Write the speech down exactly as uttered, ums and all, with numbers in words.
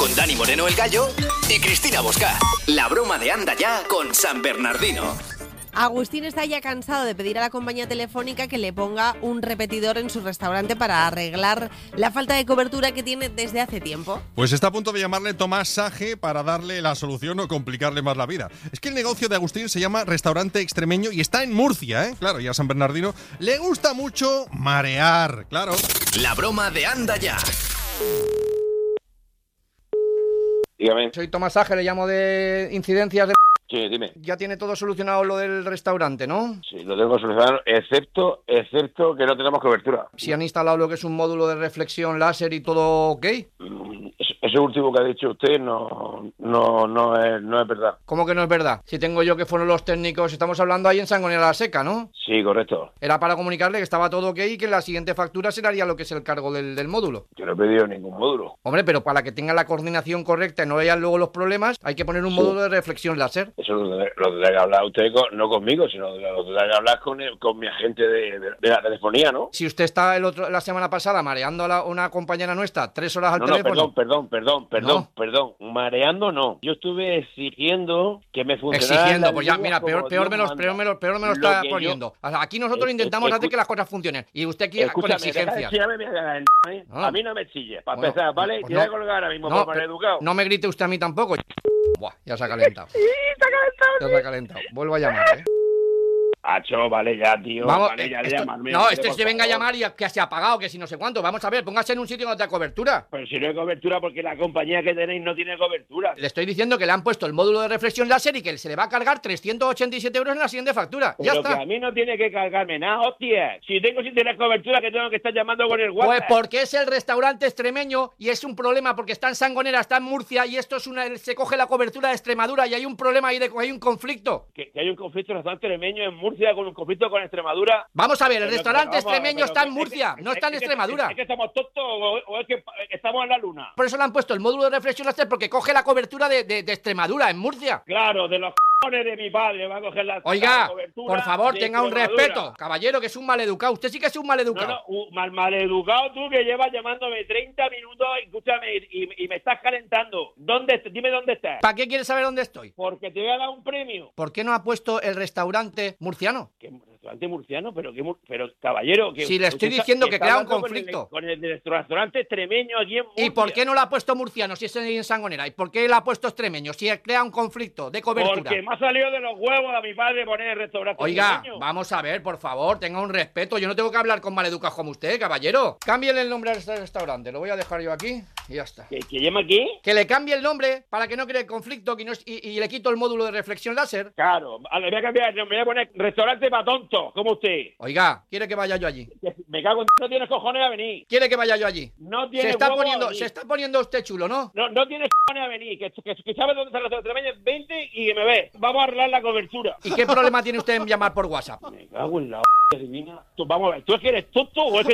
con Dani Moreno el Gallo y Cristina Bosca. La broma de Anda Ya con San Bernardino. Agustín está ya cansado de pedir a la compañía telefónica que le ponga un repetidor en su restaurante para arreglar la falta de cobertura que tiene desde hace tiempo. Pues está a punto de llamarle Tomás Sage para darle la solución o complicarle más la vida. Es que el negocio de Agustín se llama Restaurante Extremeño y está en Murcia, ¿eh? Claro, y a San Bernardino le gusta mucho marear, claro. La broma de Anda Ya. Dígame. Soy Tomás Sage, le llamo de incidencias de... Sí, dime. Ya tiene todo solucionado lo del restaurante, ¿no? Sí, lo tengo solucionado, excepto, excepto que no tenemos cobertura. Si han instalado lo que es un módulo de reflexión láser y todo ok. Mm, Ese último que ha dicho usted no, no, no es, no es verdad. ¿Cómo que no es verdad? Si tengo yo que fueron los técnicos, estamos hablando ahí en Sangonera la Seca, ¿no? Sí, correcto. Era para comunicarle que estaba todo ok y que en la siguiente factura se le haría lo que es el cargo del, del módulo. Yo no he pedido ningún módulo. Hombre, pero para que tenga la coordinación correcta y no vean luego los problemas, hay que poner un Sí. módulo de reflexión láser. Eso lo tendrá, lo tendrá que hablar usted, con, no conmigo, sino lo tendrá que hablar con, el, con mi agente de, de, de la telefonía, ¿no? Si usted está el otro, la semana pasada mareando a la, una compañera nuestra tres horas al No, no, teléfono... perdón, perdón, perdón, perdón, No. perdón. Mareando no. Yo estuve exigiendo que me funcionara. Exigiendo, la pues ya, línea mira, como peor, peor, Dios me lo, manda. peor, me lo, peor me lo Lo está que yo- poniendo. O sea, aquí nosotros Es- intentamos es- hacer escu- que las cosas funcionen. Y usted aquí con Escúchame, exigencias. deja de decirme, mira, ¿eh? No. A mí no me chilles, para Bueno, empezar, ¿vale? pues Te voy a no. colgar ahora mismo No, por pero- maleducado. no me grite usted a mí tampoco. Buah, ya se ha calentado. Sí, está calentado. Ya se ha calentado. Vuelvo a llamar, ¿eh? Hacho, vale ya, tío. Vamos, vale, ya eh, de esto- llamarme. no, hombre, este por se venga a favor. llamar y que se ha apagado, que si no sé cuánto. Vamos a ver, póngase en un sitio donde haya cobertura. Pero si no hay cobertura, porque la compañía que tenéis no tiene cobertura. Le estoy diciendo que le han puesto el módulo de reflexión láser y que se le va a cargar trescientos ochenta y siete euros en la siguiente factura. Ya Pero está. que a mí no tiene que cargarme nada, hostia. Si tengo sin tener cobertura, que tengo que estar llamando con el Pues WhatsApp. porque es el restaurante extremeño y es un problema porque está en Sangonera, está en Murcia y esto es una se coge la cobertura de Extremadura y hay un problema ahí de hay un conflicto. Que, que hay un conflicto restaurante extremeño en Murcia con un conflicto con Extremadura. Vamos a ver, el Pero- restaurante pero vamos a ver, extremeño pero está en que- Murcia, es que- no está en es que- Extremadura. ¿Es que estamos tontos o, o es que estamos en la luna? Por eso le han puesto el módulo de reflexión láser porque coge la cobertura de, de- de Extremadura en Murcia. Claro, de los cojones de mi padre va a coger la, la Oiga, cobertura por favor, de tenga un Extremadura. respeto. Caballero, que es un maleducado. Usted sí que es un No, maleducado. no, uh, mal, maleducado tú que llevas llamándome treinta minutos, escúchame, y, y me estás calentando. ¿Dónde? Dime dónde estás. ¿Para qué quieres saber dónde estoy? Porque te voy a dar un premio. ¿Por qué no ha puesto el restaurante murciano? ¿Qué restaurante murciano? Pero, ¿qué, mur- pero caballero... Que, Si le estoy usted está- diciendo que está crea un hablando con el- conflicto. Con el, del restaurante extremeño aquí en Murcia. ¿Y por qué no lo ha puesto murciano si es en Sangonera? ¿Y por qué lo ha puesto extremeño si crea un conflicto de cobertura? Porque me ha salido de los huevos a mi padre poner el restaurante Oiga, extremeño. vamos a ver, por favor, tenga un respeto. Yo no tengo que hablar con maleducas como usted, caballero. Cámbiale el nombre al restaurante, lo voy a dejar yo aquí y ya está. ¿Que, que llama aquí? Que le cambie el nombre para que no cree conflicto que no es- y, y le quito el módulo de reflexión láser. Claro, le voy a cambiar el nombre, voy a poner restaurante para tontos, como usted. Oiga, ¿quiere que vaya yo allí? Que Me cago en... No tienes cojones a venir. ¿Quiere que vaya yo allí? No tienes Se está huevos a poniendo, venir. se está poniendo usted chulo, ¿no? No, no tienes cojones a venir. Que, que, que sabes dónde está el restaurante extremeño, vente y que me ve. Vamos a arreglar la cobertura. ¿Y qué problema tiene usted en llamar por WhatsApp? Me cago en la divina. Tú, vamos a ver, ¿tú es que eres tonto o es que